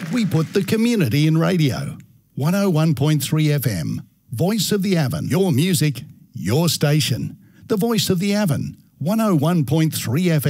We put the community in radio. 101.3 FM. Voice of the Avon. Your music, your station. The Voice of the Avon. 101.3 FM.